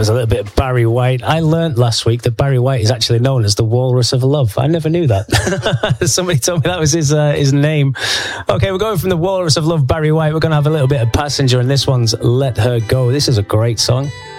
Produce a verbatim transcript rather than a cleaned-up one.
was a little bit of Barry White. I learnt last week that Barry White is actually known as the Walrus of Love. I never knew that. Somebody told me that was his uh, his name. Okay, we're going from the Walrus of Love, Barry White. We're going to have a little bit of Passenger, and this one's Let Her Go. This is a great song.